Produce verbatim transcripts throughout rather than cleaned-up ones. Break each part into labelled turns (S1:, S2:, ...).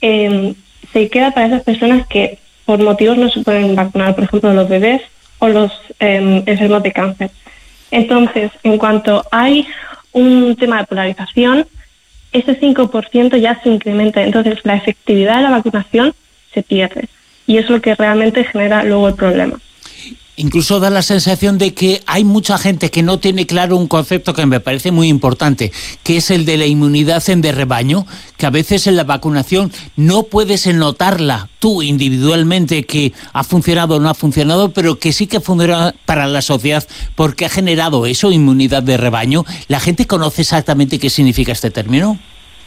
S1: eh, se queda para esas personas que por motivos no se pueden vacunar, por ejemplo, los bebés o los eh, enfermos de cáncer. Entonces, en cuanto hay un tema de polarización, ese cinco por ciento ya se incrementa. Entonces, la efectividad de la vacunación se pierde. Y es lo que realmente genera luego el problema.
S2: Incluso da la sensación de que hay mucha gente que no tiene claro un concepto que me parece muy importante, que es el de la inmunidad de rebaño, que a veces en la vacunación no puedes notarla tú individualmente que ha funcionado o no ha funcionado, pero que sí que funciona para la sociedad porque ha generado eso, inmunidad de rebaño. ¿La gente conoce exactamente qué significa este término?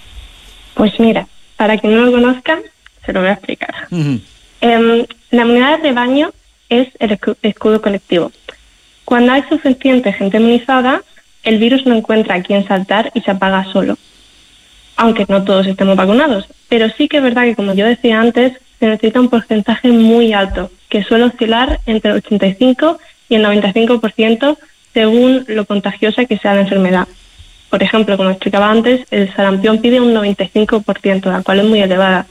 S1: Pues mira, para quien no lo conozca, se lo voy a explicar. Uh-huh. Eh, la inmunidad de rebaño es el escudo colectivo. Cuando hay suficiente gente inmunizada, el virus no encuentra a quién saltar y se apaga solo. Aunque no todos estemos vacunados. Pero sí que es verdad que, como yo decía antes, se necesita un porcentaje muy alto, que suele oscilar entre el ochenta y cinco y el noventa y cinco por ciento según lo contagiosa que sea la enfermedad. Por ejemplo, como explicaba antes, el sarampión pide un noventa y cinco por ciento, la cual es muy elevada.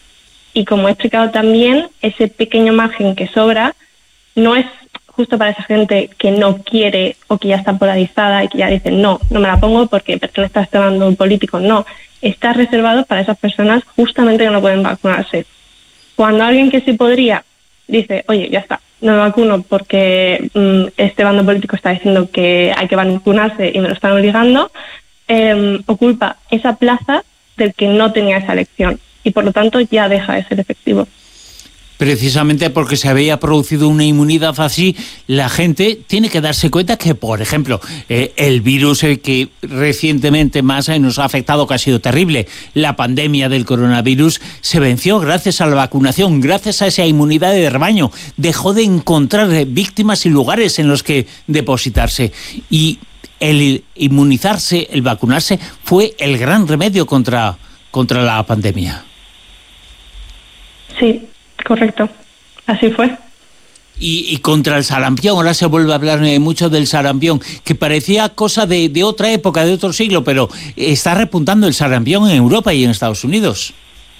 S1: Y como he explicado también, ese pequeño margen que sobra no es justo para esa gente que no quiere o que ya está polarizada y que ya dice no, no me la pongo porque pertenece a este bando político. No, está reservado para esas personas justamente que no pueden vacunarse. Cuando alguien que sí podría dice, oye, ya está, no me vacuno porque mmm, este bando político está diciendo que hay que vacunarse y me lo están obligando, eh, ocupa esa plaza del que no tenía esa elección y por lo tanto ya deja de ser efectivo.
S2: Precisamente porque se había producido una inmunidad así, la gente tiene que darse cuenta que, por ejemplo, eh, el virus eh, que recientemente más eh, nos ha afectado, que ha sido terrible, la pandemia del coronavirus, se venció gracias a la vacunación, gracias a esa inmunidad de rebaño. Dejó de encontrar eh, víctimas y lugares en los que depositarse. Y el inmunizarse, el vacunarse, fue el gran remedio contra, contra la pandemia.
S1: Sí. Correcto, así fue.
S2: Y, y contra el sarampión, ahora se vuelve a hablar mucho del sarampión, que parecía cosa de, de otra época, de otro siglo, pero está repuntando el sarampión en Europa y en Estados Unidos.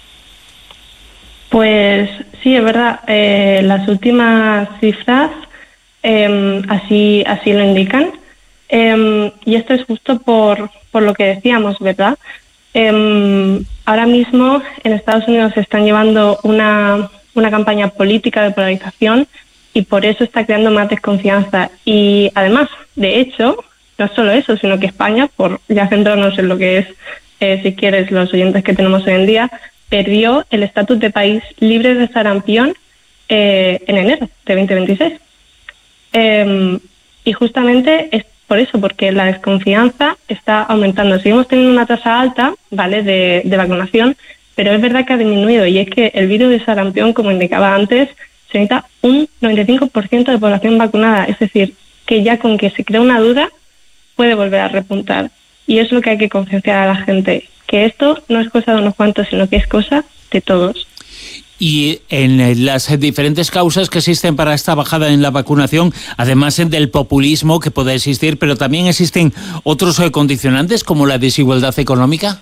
S1: Pues sí, es verdad. Eh, las últimas cifras eh, así, así lo indican. Eh, y esto es justo por, por lo que decíamos, ¿verdad? Eh, ahora mismo en Estados Unidos se están llevando una... una campaña política de polarización y por eso está creando más desconfianza. Y además, de hecho, no solo eso, sino que España, por ya centrarnos en lo que es, eh, si quieres, los oyentes que tenemos hoy en día, perdió el estatus de país libre de sarampión eh, en enero de veinte veintiséis. Eh, y justamente es por eso, porque la desconfianza está aumentando. Seguimos teniendo una tasa alta, ¿vale?, de, de vacunación, pero es verdad que ha disminuido y es que el virus de sarampión, como indicaba antes, se necesita un noventa y cinco por ciento de población vacunada. Es decir, que ya con que se crea una duda puede volver a repuntar. Y es lo que hay que concienciar a la gente, que esto no es cosa de unos cuantos, sino que es cosa de todos.
S2: Y en las diferentes causas que existen para esta bajada en la vacunación, además del populismo que puede existir, pero también existen otros condicionantes como la desigualdad económica.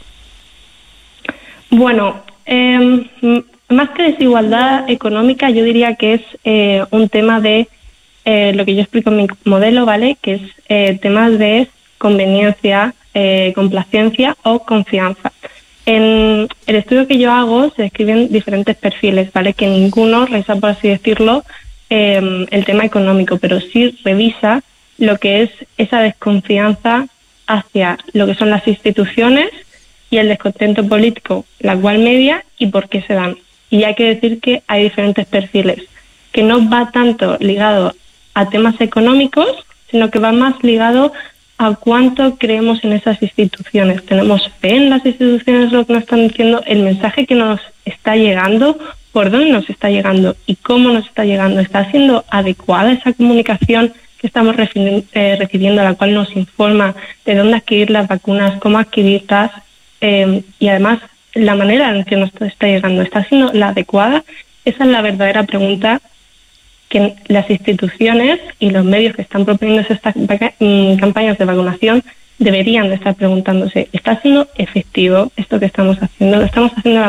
S1: Bueno, eh, más que desigualdad económica, yo diría que es eh, un tema de eh, lo que yo explico en mi modelo, ¿vale? Que es eh, temas de conveniencia, eh, complacencia o confianza. En el estudio que yo hago se describen diferentes perfiles, ¿vale? Que ninguno reza, por así decirlo, eh, el tema económico, pero sí revisa lo que es esa desconfianza hacia lo que son las instituciones y el descontento político, la cual media y por qué se dan. Y hay que decir que hay diferentes perfiles, que no va tanto ligado a temas económicos, sino que va más ligado a cuánto creemos en esas instituciones. Tenemos fe en las instituciones, lo que nos están diciendo, el mensaje que nos está llegando, por dónde nos está llegando y cómo nos está llegando. ¿Está siendo adecuada esa comunicación que estamos recibiendo, a la cual nos informa de dónde adquirir las vacunas, cómo adquirirlas? Eh, y además, la manera en que nos está llegando, ¿está siendo la adecuada? Esa es la verdadera pregunta que las instituciones y los medios que están proponiendo estas campañas de vacunación deberían de estar preguntándose. ¿Está siendo efectivo esto que estamos haciendo? ¿Lo estamos haciendo de la